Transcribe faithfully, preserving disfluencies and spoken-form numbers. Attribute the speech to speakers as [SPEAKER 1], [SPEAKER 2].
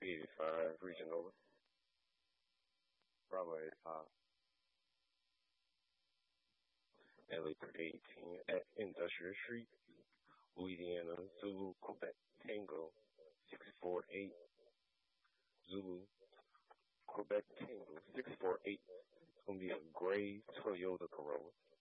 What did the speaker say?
[SPEAKER 1] eighty-five, reaching over.
[SPEAKER 2] Bravo eighty-five.
[SPEAKER 1] Elevator eighteen at Industrial Street, Louisiana, Zulu, Quebec, Tango, six four eight. Zulu, Quebec, Tango, six four eight. It's going to be a gray Toyota Corolla.